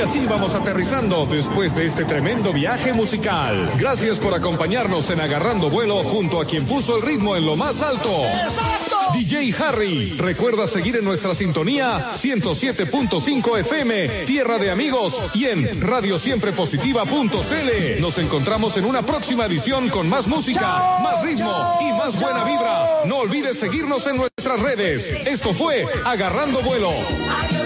así vamos aterrizando después de este tremendo viaje musical. Gracias por acompañarnos en Agarrando Vuelo junto a quien puso el ritmo en lo más alto. ¡Exacto! DJ Harry. Recuerda seguir en nuestra sintonía 107.5 FM, Tierra de Amigos, y en radiosiemprepositiva.cl. Nos encontramos en una próxima edición con más música, más ritmo y más buena vibra. No olvides seguirnos en nuestras redes. Esto fue Agarrando Vuelo.